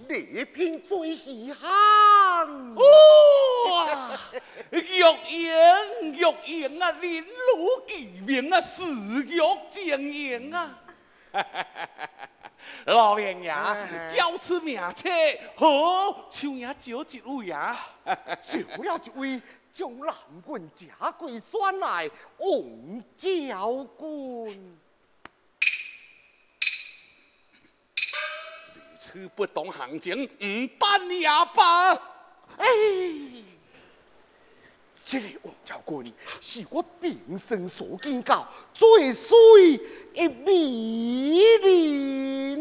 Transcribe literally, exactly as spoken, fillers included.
礼品最稀罕。 哇！玉英，玉英啊，林如其名啊，视玉经营啊。老爷爷，叫此名册，好，像也少一位啊。 就要一位将南郡家贵选来王教官。 如此不懂行情，唔办也罢。 哎，这个王教官是我平生所见到最水的美人。